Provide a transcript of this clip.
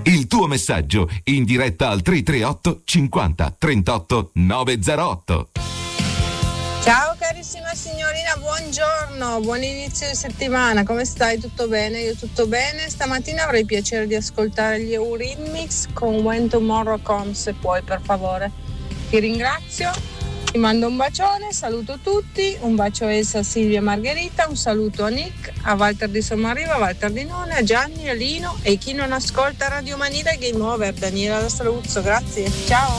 Il tuo messaggio in diretta al 338 50 38 908. Ciao carissima signorina, buongiorno, buon inizio di settimana, come stai? Tutto bene? Io tutto bene. Stamattina avrei piacere di ascoltare gli Eurythmics con When Tomorrow Comes, se puoi, per favore. Ti ringrazio, ti mando un bacione, saluto tutti, un bacio a Elsa, Silvia e Margherita, un saluto a Nick, a Walter di Somariva, a Walter di None, a Gianni, a Lino e chi non ascolta Radio Manila e Game Over, Daniela da Saluzzo, grazie, ciao!